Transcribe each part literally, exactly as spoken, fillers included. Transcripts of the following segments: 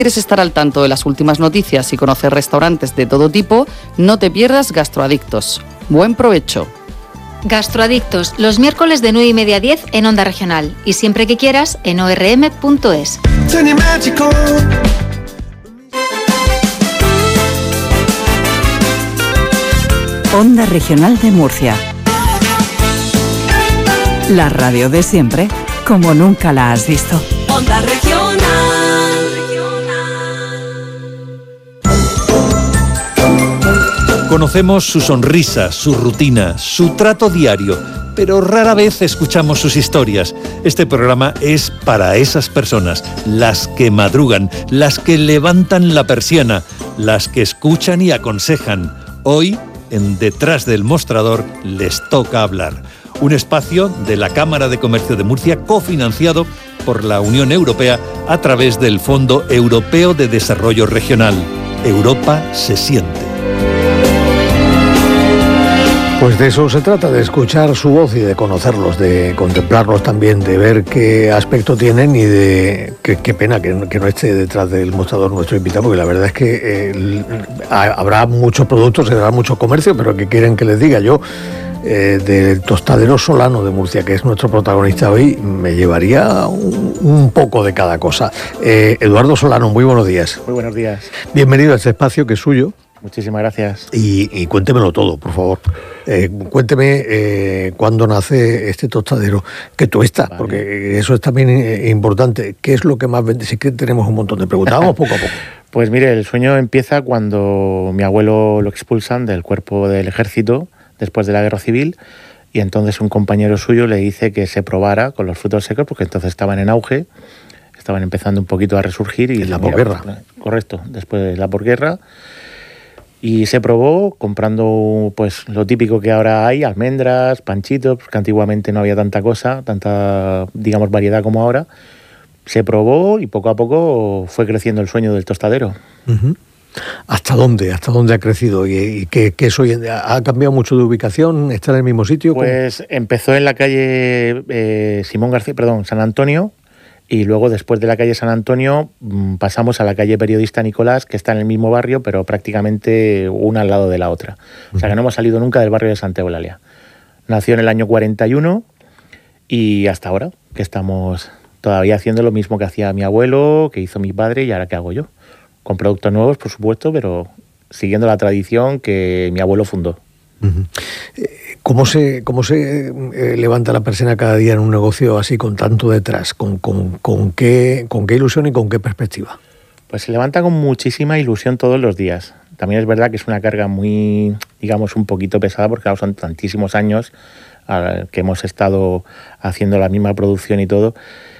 ¿Quieres estar al tanto de las últimas noticias y conocer restaurantes de todo tipo? No te pierdas Gastroadictos. Buen provecho. Gastroadictos, los miércoles de nueve y media a diez en Onda Regional y siempre que quieras en o erre eme punto es. Onda Regional de Murcia. La radio de siempre, como nunca la has visto. Onda Regional. Conocemos su sonrisa, su rutina, su trato diario, pero rara vez escuchamos sus historias. Este programa es para esas personas, las que madrugan, las que levantan la persiana, las que escuchan y aconsejan. Hoy, en Detrás del Mostrador, les toca hablar. Un espacio de la Cámara de Comercio de Murcia cofinanciado por la Unión Europea a través del Fondo Europeo de Desarrollo Regional. Europa se siente. Pues de eso se trata, de escuchar su voz y de conocerlos, de contemplarlos también, de ver qué aspecto tienen y de qué, qué pena que, que no esté detrás del mostrador nuestro invitado, porque la verdad es que eh, habrá muchos productos, habrá mucho comercio, pero ¿qué quieren que les diga? Yo, eh, del Tostadero Solano de Murcia, que es nuestro protagonista hoy, me llevaría un, un poco de cada cosa. Eh, Eduardo Solano, muy buenos días. Muy buenos días. Bienvenido a este espacio que es suyo. Muchísimas gracias. Y, y cuéntemelo todo, por favor. Eh, cuénteme eh, cuándo nace este tostadero que tuesta, vale. Porque eso es también eh, importante. ¿Qué es lo que más vende? Si que tenemos un montón de preguntas. Vamos poco a poco. Pues mire, el sueño empieza cuando mi abuelo lo expulsan del cuerpo del ejército después de la guerra civil, y entonces un compañero suyo le dice que se probara con los frutos secos, porque entonces estaban en auge, estaban empezando un poquito a resurgir. Y en la posguerra. Pues, correcto, después de la posguerra. Y se probó comprando pues lo típico que ahora hay, almendras, panchitos, porque antiguamente no había tanta cosa, tanta, digamos, variedad como ahora. Se probó y poco a poco fue creciendo el sueño del tostadero. Uh-huh. ¿Hasta dónde? ¿Hasta dónde ha crecido? ¿Y, y qué, qué es hoy en día? ¿Ha cambiado mucho de ubicación? ¿Está en el mismo sitio? Pues ¿cómo? Empezó en la calle eh, Simón García, perdón, San Antonio. Y luego, después de la calle San Antonio, pasamos a la calle Periodista Nicolás, que está en el mismo barrio, pero prácticamente una al lado de la otra. O sea, que no hemos salido nunca del barrio de Santa Eulalia. Nació en el año cuarenta y uno y hasta ahora, que estamos todavía haciendo lo mismo que hacía mi abuelo, que hizo mi padre y ahora que hago yo. Con productos nuevos, por supuesto, pero siguiendo la tradición que mi abuelo fundó. Uh-huh. ¿Cómo se, cómo se eh, levanta la persiana cada día en un negocio así con tanto detrás? ¿Con, con, con, qué, ¿Con qué ilusión y con qué perspectiva? Pues se levanta con muchísima ilusión todos los días. También es verdad que es una carga muy, digamos, un poquito pesada, porque claro, son tantísimos años uh, que hemos estado haciendo la misma producción y todo.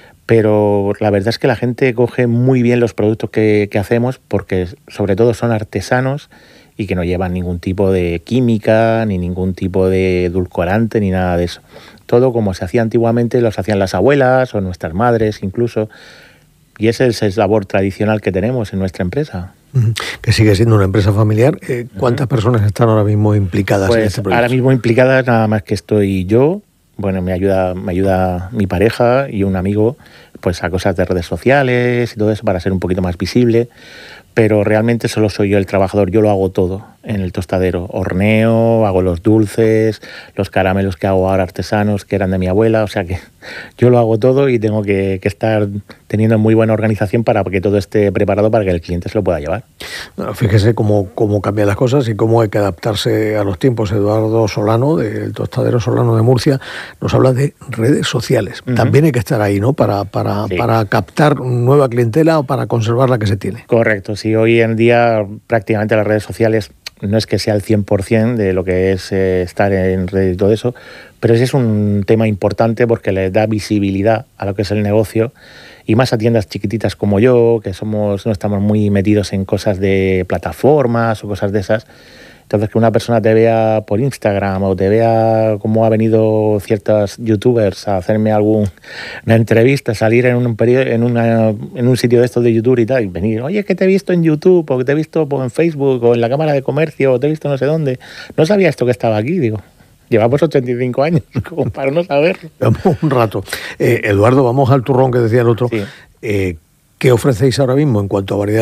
Pero la verdad es que la gente coge muy bien los productos que, que hacemos, porque sobre todo son artesanos y que no llevan ningún tipo de química, ni ningún tipo de edulcorante, ni nada de eso. Todo como se hacía antiguamente, los hacían las abuelas o nuestras madres incluso, y ese es el sabor tradicional que tenemos en nuestra empresa. Uh-huh. Que sigue siendo una empresa familiar. Eh, ¿Cuántas uh-huh. personas están ahora mismo implicadas pues en este proyecto? Ahora mismo implicadas nada más que estoy yo, bueno, me ayuda, me ayuda mi pareja y un amigo, pues a cosas de redes sociales y todo eso para ser un poquito más visible. Pero realmente solo soy yo el trabajador, yo lo hago todo en el tostadero. Horneo, hago los dulces, los caramelos que hago ahora artesanos, que eran de mi abuela, o sea que yo lo hago todo y tengo que, que estar teniendo muy buena organización para que todo esté preparado para que el cliente se lo pueda llevar. Bueno, fíjese cómo, cómo cambian las cosas y cómo hay que adaptarse a los tiempos. Eduardo Solano, del Tostadero Solano de Murcia, nos habla de redes sociales. Uh-huh. También hay que estar ahí, ¿no? Para, para, sí. para captar nueva clientela o para conservar la que se tiene. Correcto, sí. Hoy en día prácticamente las redes sociales no es que sea el cien por ciento de lo que es eh, estar en redes y todo eso, pero sí es un tema importante porque le da visibilidad a lo que es el negocio, y más a tiendas chiquititas como yo, que somos no estamos muy metidos en cosas de plataformas o cosas de esas. Entonces, que una persona te vea por Instagram o te vea cómo ha venido ciertos youtubers a hacerme alguna entrevista, salir en un periodo, en, una, en un sitio de estos de YouTube y tal, y venir, oye, que te he visto en YouTube, o que te he visto en Facebook, o en la Cámara de Comercio, o te he visto no sé dónde. No sabía esto que estaba aquí, digo. Llevamos ochenta y cinco años, como para no saberlo. Vamos un rato. Eh, Eduardo, vamos al turrón que decía el otro. Sí. Eh, ¿Qué ofrecéis ahora mismo en cuanto a variedad